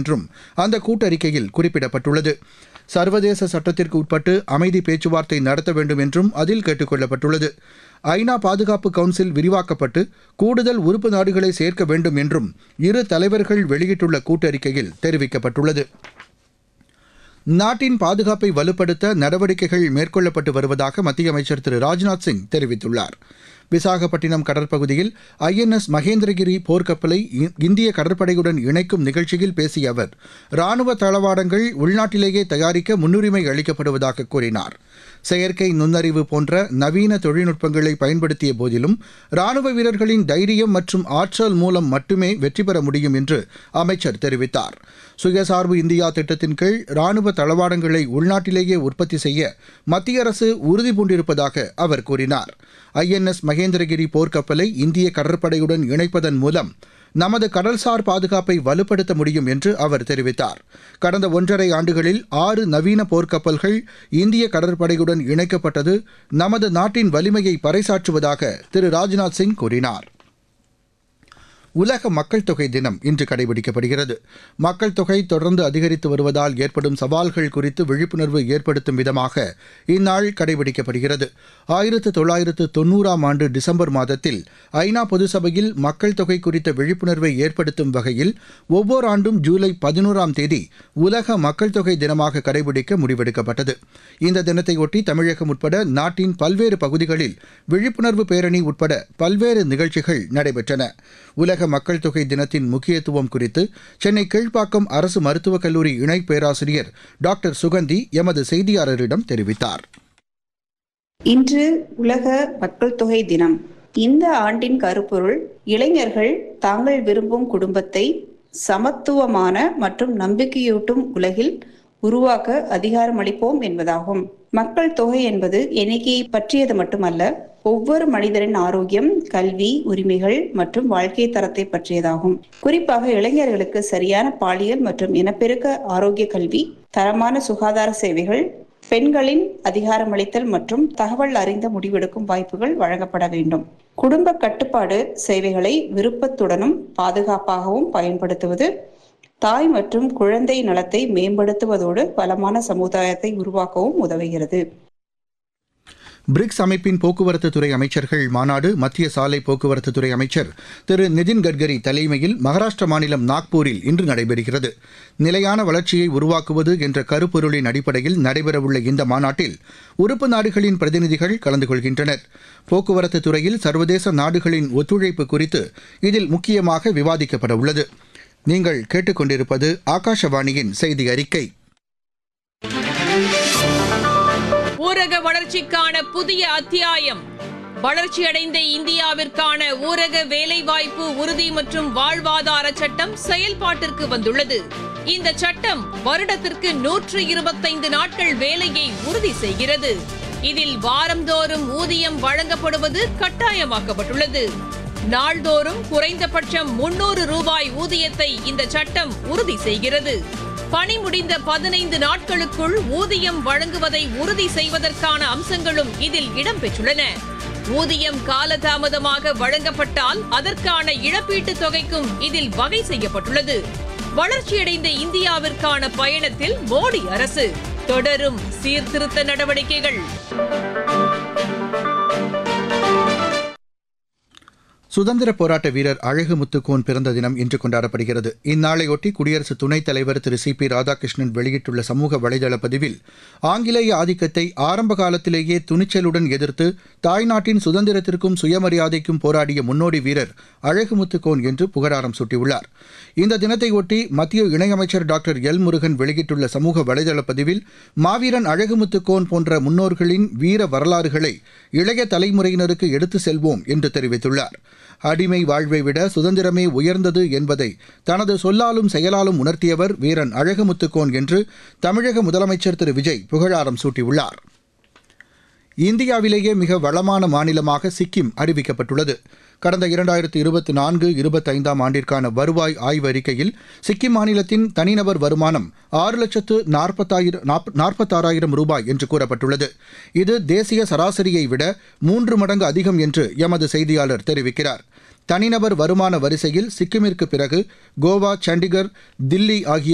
என்றும் அந்த கூட்டறிக்கையில் குறிப்பிடப்பட்டுள்ளது. சர்வதேச சட்டத்திற்கு உட்பட்டு அமைதி பேச்சுவார்த்தை நடத்த வேண்டும் என்றும் அதில் கேட்டுக் கொள்ளப்பட்டுள்ளது. ஐநா பாதுகாப்பு கவுன்சில் விரிவாக்கப்பட்டு கூடுதல் உறுப்பு நாடுகளை சேர்க்க வேண்டும் என்றும் இரு தலைவர்கள் வெளியிட்டுள்ள கூட்டறிக்கையில் தெரிவிக்கப்பட்டுள்ளது. நாட்டின் பாதுகாப்பை வலுப்படுத்த நடவடிக்கைகள் மேற்கொள்ளப்பட்டு வருவதாக மத்திய அமைச்சர் திரு ராஜ்நாத் சிங் தெரிவித்துள்ளார். விசாகப்பட்டினம் கடற்பகுதியில் INS மகேந்திரகிரி போர்க்கப்பலை இந்திய கடற்படையுடன் இணைக்கும் நிகழ்ச்சியில் பேசிய அவர், ராணுவ தளவாடங்கள் உள்நாட்டிலேயே தயாரிக்க முன்னுரிமை அளிக்கப்படுவதாக கூறினார். செயற்கை நுண்ணறிவு போன்ற நவீன தொழில்நுட்பங்களை பயன்படுத்திய போதிலும் ராணுவ வீரர்களின் தைரியம் மற்றும் ஆற்றல் மூலம் மட்டுமே வெற்றி பெற முடியும் என்று அமைச்சர் தெரிவித்தார். சுயசார்பு இந்தியா திட்டத்தின் கீழ் ராணுவ தளவாடங்களை உள்நாட்டிலேயே உற்பத்தி செய்ய மத்திய அரசு உறுதி பூண்டிருப்பதாக அவர் கூறினார். INS மகேந்திரகிரி போர்க்கப்பலை இந்திய கடற்படையுடன் இணைப்பதன் மூலம் நமது கடல்சார் பாதுகாப்பை வலுப்படுத்த முடியும் என்று அவர் தெரிவித்தார். கடந்த 1.5 ஆண்டுகளில் 6 நவீன போர்க்கப்பல்கள் இந்திய கடற்படையுடன் இணைக்கப்பட்டது நமது நாட்டின் வலிமையை பறைசாற்றுவதாக திரு ராஜ்நாத் சிங் கூறினார். உலக மக்கள் தொகை தினம் இன்று கடைபிடிக்கப்படுகிறது. மக்கள் தொகை தொடர்ந்து அதிகரித்து வருவதால் ஏற்படும் சவால்கள் குறித்து விழிப்புணர்வு ஏற்படுத்தும் விதமாக இந்நாள் கடைபிடிக்கப்படுகிறது. 1990ஆம் ஆண்டு டிசம்பர் மாதத்தில் ஐநா பொதுசபையில் மக்கள் தொகை குறித்த விழிப்புணர்வை ஏற்படுத்தும் வகையில் ஒவ்வொரு ஆண்டும் ஜூலை 11ஆம் தேதி உலக மக்கள் தொகை தினமாக கடைபிடிக்க முடிவெடுக்கப்பட்டது. இந்த தினத்தையொட்டி தமிழகம் உட்பட நாட்டின் பல்வேறு பகுதிகளில் விழிப்புணர்வு பேரணி உட்பட பல்வேறு நிகழ்ச்சிகள் நடைபெற்றன. உலக மக்கள் தொகை தினத்தின் முக்கியத்துவம் குறித்து சென்னை கீழ்ப்பாக்கம் அரசு மருத்துவக் கல்லூரி இணை பேராசிரியர் டாக்டர் சுகந்தி எமது செய்தியாளரிடம் தெரிவித்தார். இன்று உலக மக்கள் தொகை தினம். இந்த ஆண்டின் கருப்பொருள் இளைஞர்கள் தாங்கள் விரும்பும் குடும்பத்தை சமத்துவமான மற்றும் நம்பிக்கையூட்டும் உலகில் உருவாக்க அதிகாரமளிப்போம் என்பதாகும். மக்கள் தொகை என்பது எண்ணிக்கையை பற்றியது மட்டுமல்ல, ஒவ்வொரு மனிதரின் ஆரோக்கியம், கல்வி, உரிமைகள் மற்றும் வாழ்க்கை தரத்தை பற்றியதாகும். குறிப்பாக இளைஞர்களுக்கு சரியான பாலியல் மற்றும் இனப்பெருக்க ஆரோக்கிய கல்வி, தரமான சுகாதார சேவைகள், பெண்களின் அதிகாரமளித்தல் மற்றும் தகவல் அறிந்த முடிவெடுக்கும் வாய்ப்புகள் வழங்கப்பட வேண்டும். குடும்ப கட்டுப்பாடு சேவைகளை விருப்பத்துடனும் பாதுகாப்பாகவும் பயன்படுத்துவது தாய் மற்றும் குழந்தை நலத்தை மேம்படுத்துவதோடு வளமான சமுதாயத்தை உருவாக்கவும் உதவுகிறது. பிரிக்ஸ் அமைப்பின் போக்குவரத்து துறை அமைச்சர்கள் மாநாடு மத்திய சாலை போக்குவரத்து துறை அமைச்சர் திரு நிதின் கட்கரி தலைமையில் மகாராஷ்டிர மாநிலம் நாக்பூரில் இன்று நடைபெறுகிறது. நிலையான வளர்ச்சியை உருவாக்குவது என்ற கருப்பொருளின் அடிப்படையில் நடைபெறவுள்ள இந்த மாநாட்டில் உறுப்பு நாடுகளின் பிரதிநிதிகள் கலந்து கொள்கின்றனர். போக்குவரத்து துறையில் சர்வதேச நாடுகளின் ஒத்துழைப்பு குறித்து இதில் முக்கியமாக விவாதிக்கப்பட உள்ளது. நீங்கள் கேட்டுக்கொண்டிருப்பது ஆகாஷவாணியின் செய்தி அறிக்கை. ஊரக வளர்ச்சிக்கான புதிய அத்தியாயம். வளர்ச்சியடைந்த இந்தியாவிற்கான ஊரக வேலைவாய்ப்பு உறுதி மற்றும் வாழ்வாதார சட்டம் செயல்பாட்டிற்கு வந்துள்ளது. இந்த சட்டம் வருடத்திற்கு 125 நாட்கள் வேலையை உறுதி செய்கிறது. இதில் வாரந்தோறும் ஊதியம் வழங்கப்படுவது கட்டாயமாக்கப்பட்டுள்ளது. நாள்தோறும் குறைந்தபட்சம் 300 ரூபாய் ஊதியத்தை இந்த சட்டம் உறுதி செய்கிறது. பணி முடிந்த 15 நாட்களுக்குள் ஊதியம் வழங்குவதை உறுதி செய்வதற்கான அம்சங்களும் இதில் இடம்பெற்றுள்ளன. ஊதியம் காலதாமதமாக வழங்கப்பட்டால் அதற்கான இழப்பீட்டுத் தொகைக்கும் இதில் வகை செய்யப்பட்டுள்ளது. வளர்ச்சியடைந்த இந்தியாவிற்கான பயணத்தில் மோடி அரசு தொடரும் சீர்திருத்த நடவடிக்கைகள். சுதந்திர போராட்ட வீரர் அழகு முத்துக்கோன் பிறந்த தினம் இன்று கொண்டாடப்படுகிறது. இந்நாளையொட்டி குடியரசு துணைத் தலைவர் திரு CP ராதாகிருஷ்ணன் வெளியிட்டுள்ள சமூக வலைதள பதிவில், ஆங்கிலேய ஆதிக்கத்தை ஆரம்ப காலத்திலேயே துணிச்சலுடன் எதிர்த்து தாய்நாட்டின் சுதந்திரத்திற்கும் சுயமரியாதைக்கும் போராடிய முன்னோடி வீரர் அழகு முத்துக்கோன் என்று புகழாரம் சூட்டியுள்ளார். இந்த தினத்தையொட்டி மத்திய இணையமைச்சர் டாக்டர் எல் முருகன் வெளியிட்டுள்ள சமூக வலைதள பதிவில், மாவீரன் அழகு முத்துக்கோன் போன்ற முன்னோர்களின் வீர வரலாறுகளை இளைய தலைமுறையினருக்கு எடுத்து செல்வோம் என்று தெரிவித்துள்ளார். அடிமை வாழ்வை விட சுதந்திரமே உயர்ந்தது என்பதை தனது சொல்லாலும் செயலாலும் உணர்த்தியவர் வீரன் அழகு முத்துக்கோன் என்று தமிழக முதலமைச்சர் திரு விஜய் புகழாரம் சூட்டியுள்ளார். இந்தியாவிலேயே மிக வளமான மாநிலமாக சிக்கிம் அறிவிக்கப்பட்டுள்ளது. கடந்த 2024-25 ஆண்டிற்கான வருவாய் ஆய்வறிக்கையில் சிக்கிம் மாநிலத்தின் தனிநபர் வருமானம் 6,46,000 ரூபாய் என்று கூறப்பட்டுள்ளது. இது தேசிய சராசரியை விட 3 மடங்கு அதிகம் என்று எமது செய்தியாளர் தெரிவிக்கிறார். தனிநபர் வருமான வரிசையில் சிக்கிமிற்கு பிறகு கோவா, சண்டிகர், தில்லி ஆகிய